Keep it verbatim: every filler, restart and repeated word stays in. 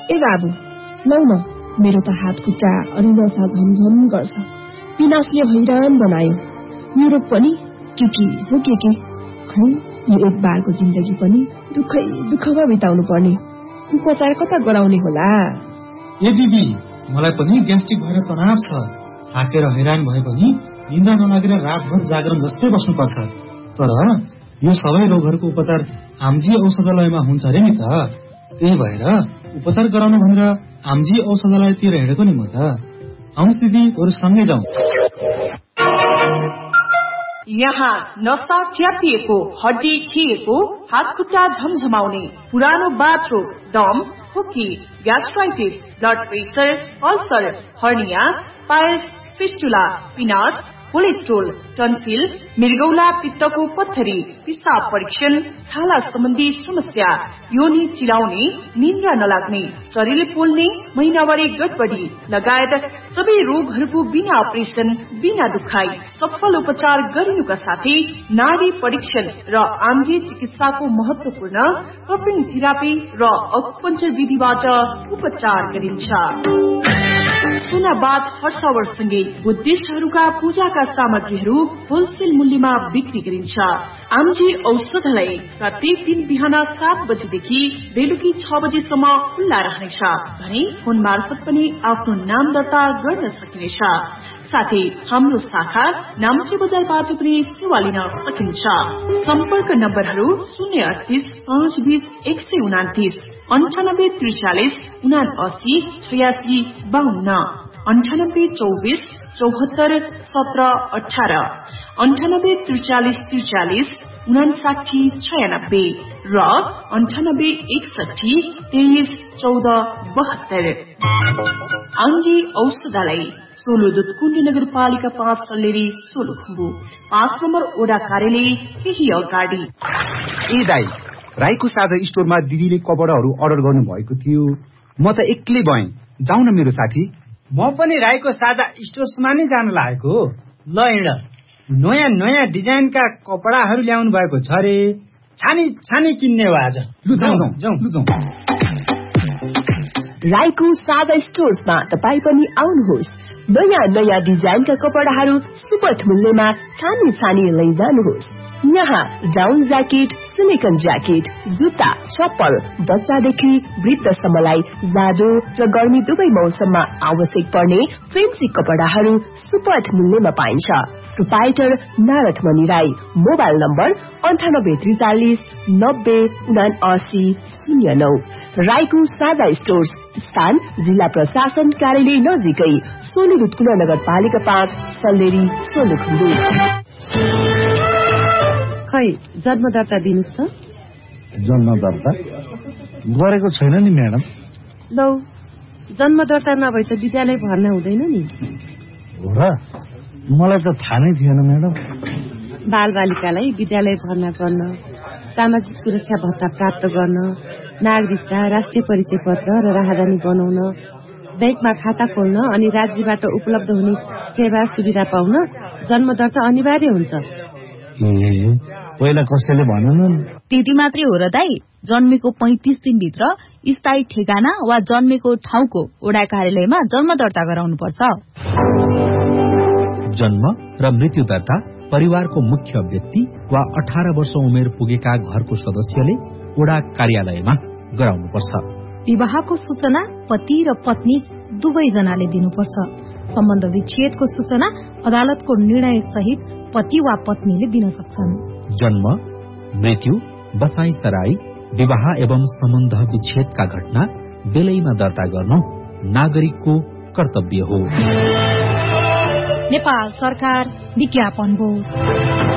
ए बाबु लौ न, मेरो त हात खुट्टा अनि नसा झमझम गर्छ। पिनासले हैरान बनायो। युरोप पनि के के हो के के, खै यो एक बारको जिन्दगी पनि दुःखै दुःखमा बिताउनु पर्ने। उपचार कता गराउने होला? ए दिदी, मलाई पनि ग्यास्ट्रिक भएर तनाव छ। थाकेर हैरान भए पनि निन्द्रा नलागेर रातभर जागरण जस्तै बस्नुपर्छ। तर यो सबै रोगहरूको उपचार आमजी औषधालयमा हुन्छ अरे नि त। त्यही भएर उपचार गराउनु भनेर आमजी औषधालयतिर हिँडेको नि म त। आउनुहोस् दिदी, बरु सँगै जाउँ। यहाँ नसा च्यापिएको, हड्डी थिएको, हात खुट्टा झमझमाउने, पुरानो बाथरोग, दम, खोकी, gastritis, blood pressure, ulcer, hernia, piles, fistula, पिनास, cholesterol, tonsil, मृगौला पित्तको पत्थरी, पिसाब परीक्षण, छाला सम्बन्धी समस्या, योनि चिलाउने, निन्द्रा नलाग्ने, शरीर पोल्ने, महिनावारी गडबडी लगायत सबै रोगहरूको बिना अपरेसन, बिना दुखाई सफल उपचार गरिनुका साथै नाडी परीक्षण र आमजी चिकित्साको महत्वपूर्ण कपिङ थेरापी र अकुपञ्चर विधिबाट उपचार गरिन्छ। सुनाबाद हर्षवर्षसँगै बुद्धिस्टहरूका पूजाका सामग्रीहरू होलसेल मूल्यमा बिक्री गरिन्छ। आमजी औषधालय प्रत्येक दिन बिहान सात बजेदेखि बेलुकी छ बजेसम्म खुल्ला रहनेछ भने फोन मार्फत पनि आफ्नो नाम दर्ता गर्न सकिनेछ। साथै हाम्रो शाखा नाम्चे बजारबाट पनि सेवा लिन सकिन्छ। सम्पर्क नम्बरहरू शून्य अडतिस पाँच बीस एक सय उनातिस, अन्ठानब्बे त्रिचालिस उना अस्सी छयासी बाहन्न, अन्ठानब्बे चौबिस चौहत्तर सत्र अठार, अन्ठानब्बे त्रिचालिस त्रिचालिस उनासाठी छयानब्बे र अन्ठानब्बे एकसठी तेइस चौध बहत्तर। आमजी औषधालय सोलु दुधकुण्ड नगरपालिका पाँच सल्लेरी सोलुखुम्बु, पाँच नम्बर ओडा कार्यालय केही अगाडि। ए दाई, राईको साझा स्टोरमा दिदीले कपडाहरू अर्डर गर्नु भएको थियो। म त एक्लै भएँ, जाउँ न मेरो साथी। म पनि राईको साझा स्टोर्समा नै जान लागेको। ल हिँड, नयाँ नयाँ डिजाइनका कपडाहरू ल्याउनु भएको छ रे। छानी छानी किन्ने हो आज। लु जाउँ जाउँ लु जाउँ। राईको साझा स्टोर्समा तपाईँ पनि आउनुहोस्। नयाँ नयाँ डिजाइनका कपडाहरू सुपथ मूल्यमा छानी छानी लैजानुहोस्। यहाँ डाउन ज्याकेट, सिलिकन ज्याकेट, जुत्ता, चप्पल, बच्चादेखि वृद्धसम्मलाई जाडो र गर्मी दुवै मौसममा आवश्यक पर्ने फेन्सी कपडाहरू सुपथ मूल्यमा पाइन्छ। प्रोपाइटर नारद मणि राई। मोबाइल नम्बर अन्ठानब्बे त्रिचालिस नब्बे उना अस्सी शून्य नौ। राईको साझा स्टोर्स स्थान जिल्ला प्रशासन कार्यालय नजिकै, सोलु दुधकुण्ड नगरपालिका पाँच सल्लेरी सोलुखुम्बु। खै जन्म दर्ता दिनुस् त। जन्म दर्ता गरेको छैन नि म्याडम। लौ, जन्म दर्ता नभए त विद्यालय भर्ना हुँदैन नि। हो र, मलाई त थाहा नै थिएन म्याडम। बाल बालिकालाई विद्यालय भर्ना गर्न, सामाजिक सुरक्षा भत्ता प्राप्त गर्न, नागरिकता, राष्ट्रिय परिचय पत्र र राहदानी बनाउन, बैंकमा खाता खोल्न अनि राज्यबाट उपलब्ध हुने सेवा सुविधा पाउन जन्म दर्ता अनिवार्य हुन्छ। ए, पहिला कसैले भनेन। त्यति मात्रै हो र दाई, जन्मेको पैंतिस दिनभित्र स्थायी ठेगाना वा जन्मेको ठाउँको ओडा कार्यालयमा जन्म दर्ता गराउनु पर्छ। जन्म र मृत्यु दर्ता परिवारको मुख्य व्यक्ति वा अठार वर्ष उमेर पुगेका घरको सदस्यले ओडा कार्यालयमा गराउनुपर्छ। विवाहको सूचना पति र पत्नी दुवैजनाले दिनुपर्छ। सम्बन्ध विच्छेदको सूचना अदालतको निर्णय सहित पति वा पत्नीले दिन सक्छन्। जन्म, मृत्यु, बसाई सराई, विवाह एवं सम्बन्ध विच्छेदका घटना बेलैमा दर्ता गर्नु नागरिकको कर्तव्य हो। नेपाल सरकार विज्ञापन बोर्ड।